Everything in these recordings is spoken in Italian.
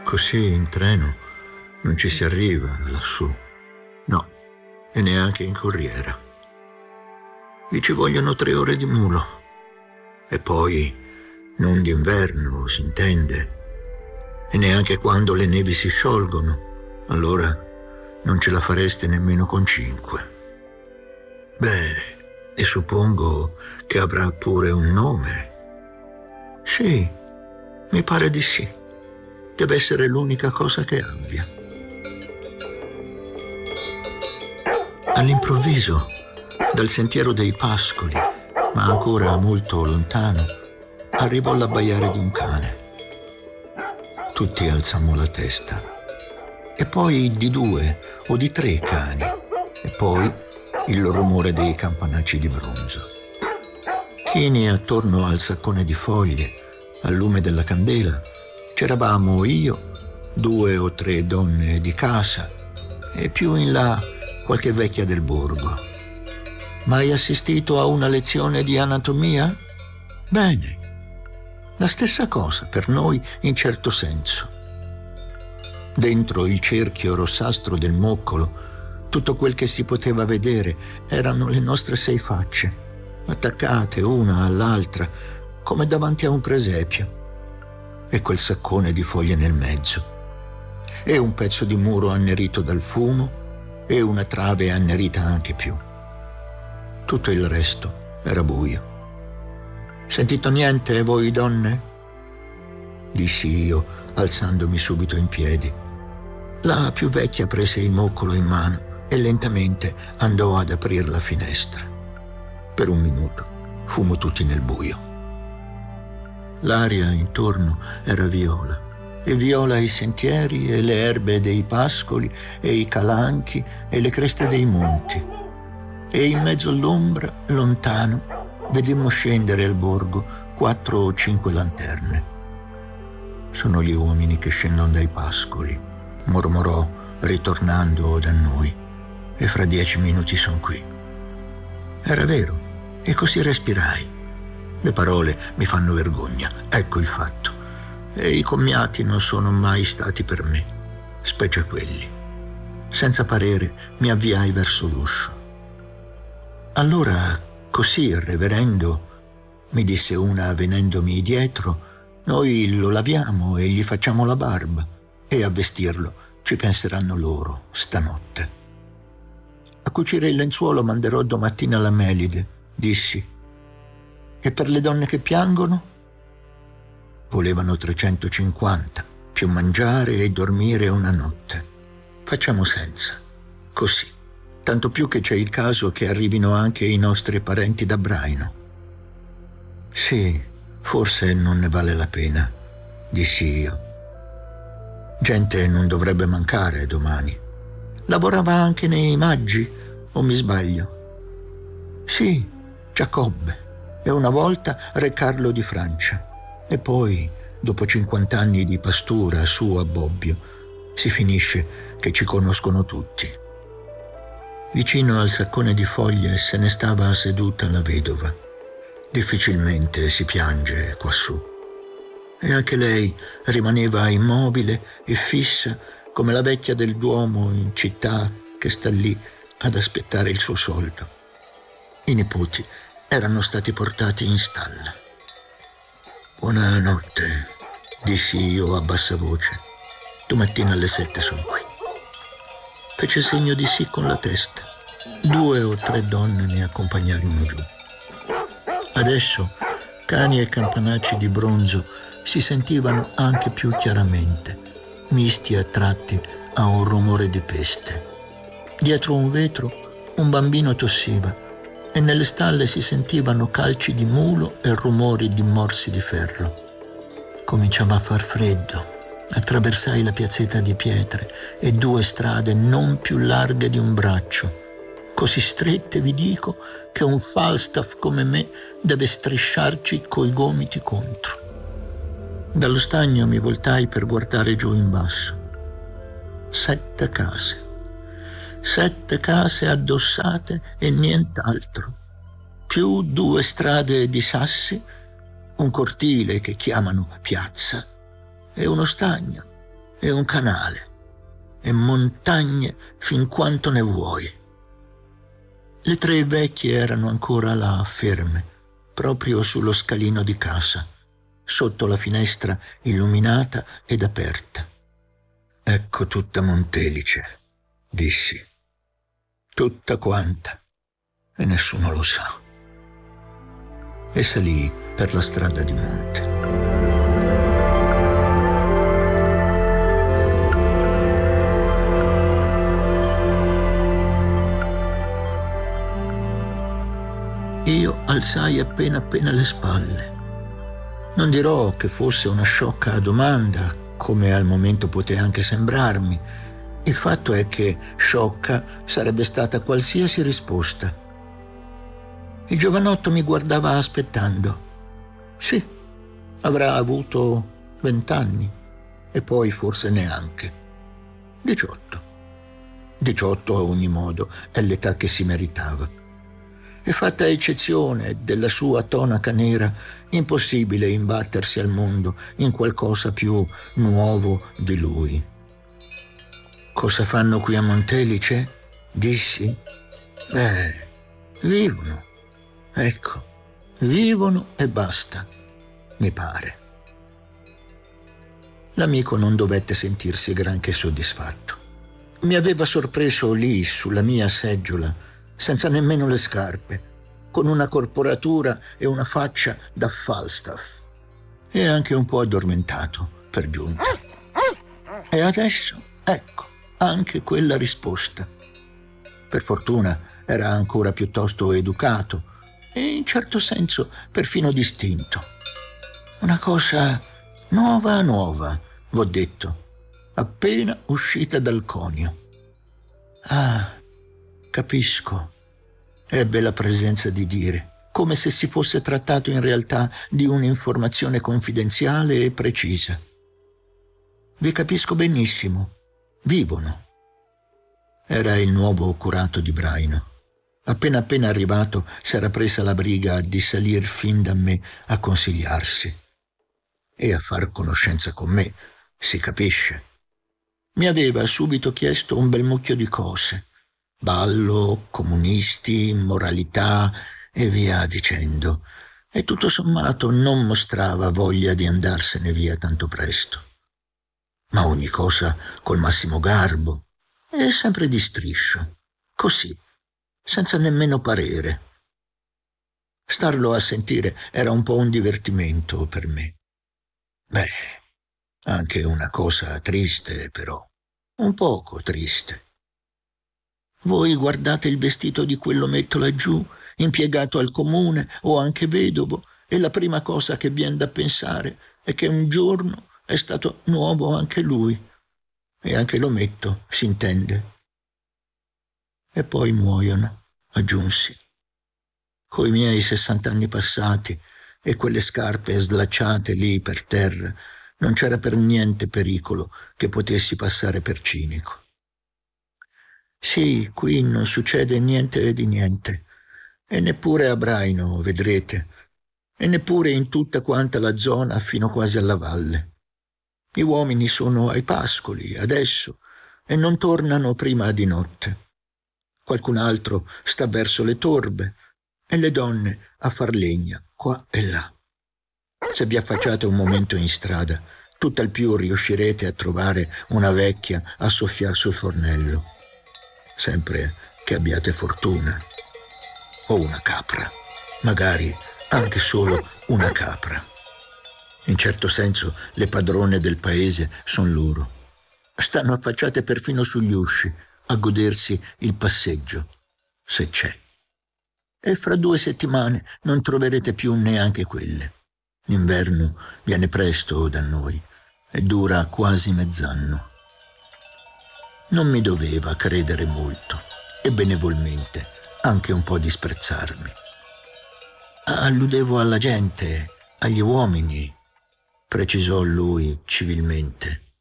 Così in treno non ci si arriva lassù. No, e neanche in corriera. Vi ci vogliono 3 ore di mulo. E poi non d'inverno, si intende. E neanche quando le nevi si sciolgono. Allora non ce la fareste nemmeno con 5. Beh, e suppongo che avrà pure un nome. Sì, mi pare di sì. Deve essere l'unica cosa che abbia. All'improvviso, dal sentiero dei pascoli, ma ancora molto lontano, arrivò l'abbaiare di un cane. Tutti alzammo la testa. E poi di 2 o di 3 cani. E poi il rumore dei campanacci di bronzo. Chini attorno al saccone di foglie, al lume della candela, c'eravamo io, 2 o 3 donne di casa e più in là qualche vecchia del borgo. Mai assistito a una lezione di anatomia? Bene, la stessa cosa per noi in certo senso. Dentro il cerchio rossastro del moccolo, tutto quel che si poteva vedere erano le nostre 6 facce, attaccate una all'altra, come davanti a un presepio. E quel saccone di foglie nel mezzo. E un pezzo di muro annerito dal fumo, e una trave annerita anche più. Tutto il resto era buio. Sentito niente, voi donne? Dissi io, alzandomi subito in piedi. La più vecchia prese il moccolo in mano e lentamente andò ad aprire la finestra. Per un minuto fummo tutti nel buio. L'aria intorno era viola, e viola i sentieri e le erbe dei pascoli e i calanchi e le creste dei monti. E in mezzo all'ombra, lontano, vedemmo scendere al borgo 4 o 5 lanterne. Sono gli uomini che scendono dai pascoli, mormorò ritornando da noi, e fra 10 minuti son qui. Era vero, e così respirai. Le parole mi fanno vergogna, ecco il fatto. E i commiati non sono mai stati per me, specie quelli. Senza parere mi avviai verso l'uscio. Allora, così, reverendo, mi disse una venendomi dietro, noi lo laviamo e gli facciamo la barba, e a vestirlo ci penseranno loro stanotte. A cucire il lenzuolo manderò domattina la Melide, dissi. E per le donne che piangono? Volevano 350, più mangiare e dormire una notte. Facciamo senza, così. Tanto più che c'è il caso che arrivino anche i nostri parenti da Braino. Sì, forse non ne vale la pena, dissi io. Gente non dovrebbe mancare domani. Lavorava anche nei Maggi, o mi sbaglio? Sì, Giacobbe. E una volta Re Carlo di Francia. E poi, dopo 50 anni di pastura su a Bobbio, si finisce che ci conoscono tutti. Vicino al saccone di foglie se ne stava seduta la vedova. Difficilmente si piange quassù. E anche lei rimaneva immobile e fissa come la vecchia del Duomo in città che sta lì ad aspettare il suo soldo. I nipoti erano stati portati in stalla. Buonanotte, dissi io a bassa voce. Domattina alle 7 sono qui. Fece segno di sì con la testa. 2 o 3 donne mi accompagnarono giù. Adesso cani e campanacci di bronzo si sentivano anche più chiaramente, misti a tratti a un rumore di peste. Dietro un vetro un bambino tossiva e nelle stalle si sentivano calci di mulo e rumori di morsi di ferro. Cominciava a far freddo. Attraversai la piazzetta di pietre e 2 strade non più larghe di un braccio, così strette, vi dico, che un Falstaff come me deve strisciarci coi gomiti contro. Dallo stagno mi voltai per guardare giù in basso. 7 case. 7 case addossate e nient'altro, più 2 strade di sassi, un cortile che chiamano piazza e uno stagno, e un canale e montagne fin quanto ne vuoi. Le 3 vecchie erano ancora là ferme, proprio sullo scalino di casa, sotto la finestra illuminata ed aperta. Ecco tutta Montelice, dissi. Tutta quanta, e nessuno lo sa. E salii per la strada di monte. Io alzai appena le spalle. Non dirò che fosse una sciocca domanda, come al momento poté anche sembrarmi. Il fatto è che sciocca sarebbe stata qualsiasi risposta. Il giovanotto mi guardava aspettando. Sì, avrà avuto 20 anni, e poi forse neanche. 18. 18 a ogni modo, è l'età che si meritava. E fatta eccezione della sua tonaca nera, impossibile imbattersi al mondo in qualcosa più nuovo di lui. Cosa fanno qui a Montelice? Dissi. Vivono. Ecco, vivono e basta, mi pare. L'amico non dovette sentirsi granché soddisfatto. Mi aveva sorpreso lì, sulla mia seggiola, senza nemmeno le scarpe, con una corporatura e una faccia da Falstaff, e anche un po' addormentato, per giunta. E adesso, ecco, anche quella risposta. Per fortuna era ancora piuttosto educato e in certo senso perfino distinto. Una cosa nuova, v'ho detto, appena uscita dal conio. Ah, capisco. Ebbe la presenza di dire, come se si fosse trattato in realtà di un'informazione confidenziale e precisa. Vi capisco benissimo. Vivono. Era il nuovo curato di Braino. Appena arrivato s'era presa la briga di salir fin da me a consigliarsi e a far conoscenza con me, si capisce. Mi aveva subito chiesto un bel mucchio di cose. Ballo, comunisti, moralità e via dicendo. E tutto sommato non mostrava voglia di andarsene via tanto presto. Ma ogni cosa col massimo garbo e sempre di striscio, così, senza nemmeno parere. Starlo a sentire era un po' un divertimento per me. Anche una cosa triste però, un poco triste. Voi guardate il vestito di quell'ometto laggiù, impiegato al comune o anche vedovo, e la prima cosa che vien da pensare è che un giorno è stato nuovo anche lui, e anche l'ometto, s'intende. E poi muoiono, aggiunsi. Coi miei 60 anni passati e quelle scarpe slacciate lì per terra, non c'era per niente pericolo che potessi passare per cinico. Sì, qui non succede niente di niente, e neppure a Braino, vedrete, e neppure in tutta quanta la zona fino quasi alla valle. Gli uomini sono ai pascoli, adesso, e non tornano prima di notte. Qualcun altro sta verso le torbe, e le donne a far legna, qua e là. Se vi affacciate un momento in strada, tutt'al più riuscirete a trovare una vecchia a soffiar sul fornello. Sempre che abbiate fortuna. O una capra, magari anche solo una capra. In certo senso le padrone del paese son loro. Stanno affacciate perfino sugli usci a godersi il passeggio, se c'è. E fra 2 settimane non troverete più neanche quelle. L'inverno viene presto da noi e dura quasi mezz'anno. Non mi doveva credere molto e benevolmente anche un po' disprezzarmi. Alludevo alla gente, agli uomini, precisò lui civilmente.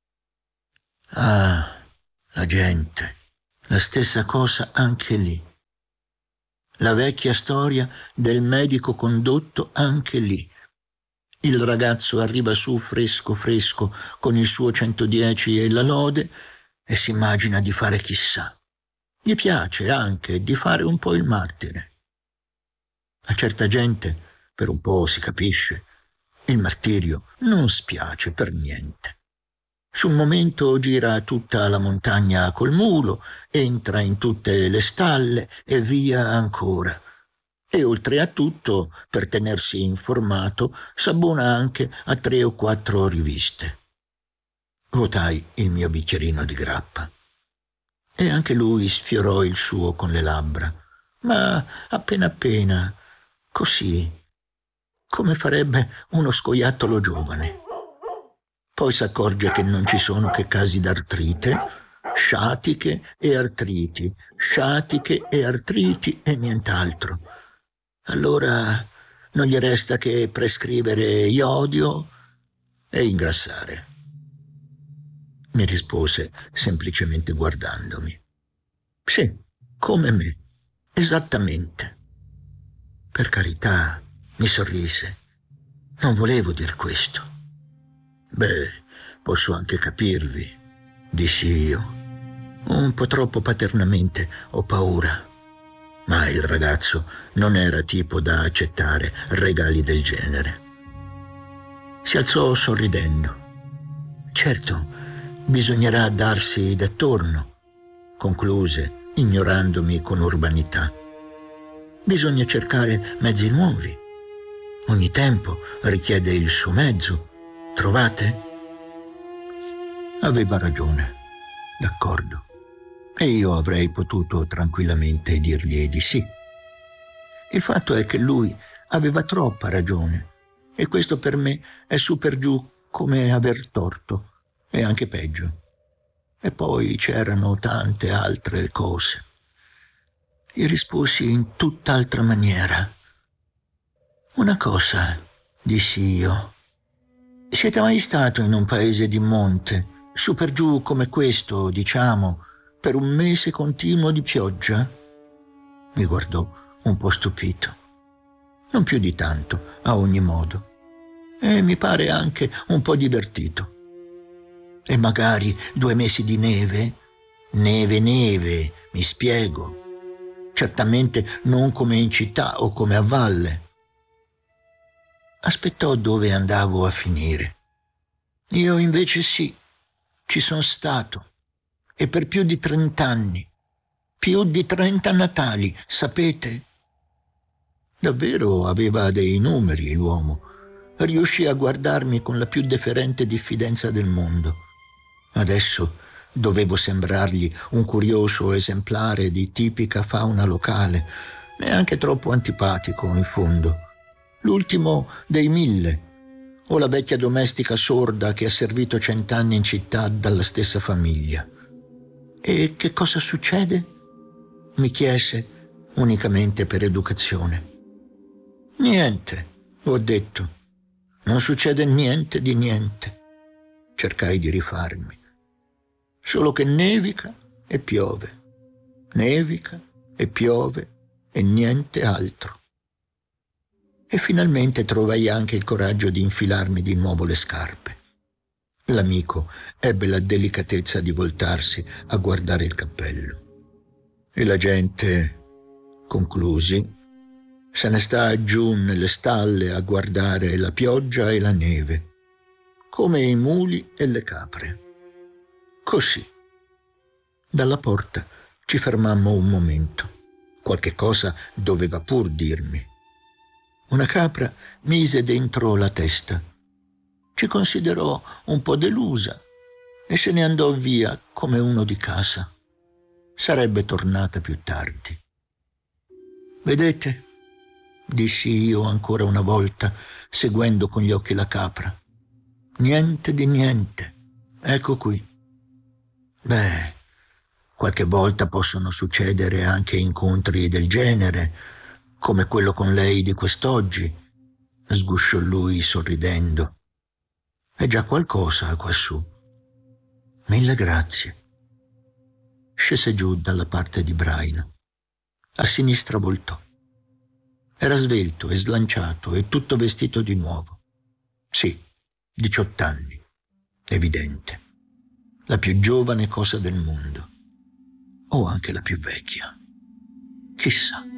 Ah, la gente, la stessa cosa anche lì. La vecchia storia del medico condotto anche lì. Il ragazzo arriva su fresco fresco con il suo 110 e la lode e si immagina di fare chissà. Gli piace anche di fare un po' il martire. A certa gente, per un po' si capisce, il martirio non spiace per niente. Sul momento gira tutta la montagna col mulo, entra in tutte le stalle e via ancora. E oltre a tutto, per tenersi informato, s'abbona anche a 3 o 4 riviste. Votai il mio bicchierino di grappa. E anche lui sfiorò il suo con le labbra, ma appena, così, come farebbe uno scoiattolo giovane. Poi s'accorge che non ci sono che casi d'artrite, sciatiche e artriti, sciatiche e artriti e nient'altro. Allora non gli resta che prescrivere iodio e ingrassare. Mi rispose semplicemente guardandomi. Sì, come me, esattamente. Per carità, mi sorrise. Non volevo dir questo. Beh, posso anche capirvi, dissi io. Un po' troppo paternamente ho paura. Ma il ragazzo non era tipo da accettare regali del genere. Si alzò sorridendo. Certo, bisognerà darsi d'attorno, concluse, ignorandomi con urbanità. Bisogna cercare mezzi nuovi. Ogni tempo richiede il suo mezzo. Trovate? Aveva ragione, d'accordo. E io avrei potuto tranquillamente dirgli di sì. Il fatto è che lui aveva troppa ragione e questo per me è su per giù come aver torto e anche peggio. E poi c'erano tante altre cose. Gli risposi in tutt'altra maniera. Una cosa, dissi io. Siete mai stato in un paese di monte, su per giù come questo, diciamo, per un mese continuo di pioggia? Mi guardò un po' stupito. Non più di tanto, a ogni modo. E mi pare anche un po' divertito. E magari 2 mesi di neve? Neve, mi spiego. Certamente non come in città o come a valle. Aspettò dove andavo a finire. Io invece sì, ci sono stato. E per più di 30 anni. Più di 30 Natali, sapete? Davvero aveva dei numeri l'uomo. Riuscì a guardarmi con la più deferente diffidenza del mondo. Adesso dovevo sembrargli un curioso esemplare di tipica fauna locale, neanche troppo antipatico in fondo. L'ultimo dei 1000, o la vecchia domestica sorda che ha servito 100 anni in città dalla stessa famiglia. E che cosa succede? Mi chiese, unicamente per educazione. Niente, ho detto. Non succede niente di niente. Cercai di rifarmi. Solo che nevica e piove. Nevica e piove e niente altro. E finalmente trovai anche il coraggio di infilarmi di nuovo le scarpe. L'amico ebbe la delicatezza di voltarsi a guardare il cappello. E la gente, conclusi, se ne sta giù nelle stalle a guardare la pioggia e la neve, come i muli e le capre. Così. Dalla porta ci fermammo un momento. Qualche cosa doveva pur dirmi. Una capra mise dentro la testa. Ci considerò un po' delusa e se ne andò via come uno di casa. Sarebbe tornata più tardi. Vedete? Dissi io ancora una volta, seguendo con gli occhi la capra. Niente di niente. Ecco qui. Beh, qualche volta possono succedere anche incontri del genere, come quello con lei di quest'oggi, sgusciò lui sorridendo. È già qualcosa quassù. 1000 grazie. Scese giù dalla parte di Braino. A sinistra voltò. Era svelto e slanciato e tutto vestito di nuovo. Sì, 18 anni, evidente. La più giovane cosa del mondo. O anche la più vecchia. Chissà.